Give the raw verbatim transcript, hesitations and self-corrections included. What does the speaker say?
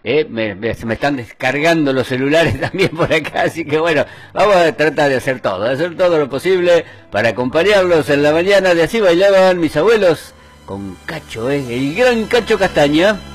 Eh, me, me, se me están descargando los celulares también por acá, así que bueno, vamos a tratar de hacer todo, de hacer todo lo posible para acompañarlos en la mañana de Así Bailaban Mis Abuelos con Cacho, eh, el gran Cacho Castaña.